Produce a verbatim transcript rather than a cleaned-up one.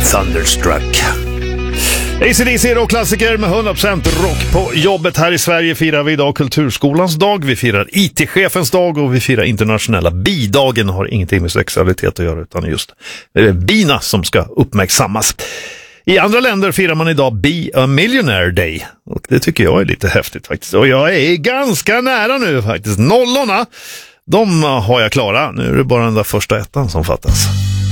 Thunderstruck. A C D C är klassiker med hundra procent rock på jobbet. Här i Sverige firar vi idag Kulturskolans dag, vi firar I T-chefens dag och vi firar internationella bidagen. Har ingenting med sexualitet att göra utan just bina som ska uppmärksammas. I andra länder firar man idag Be a Millionaire Day och det tycker jag är lite häftigt faktiskt. Och jag är ganska nära nu faktiskt. Nollorna, de har jag klara. Nu är det bara den där första ettan som fattas.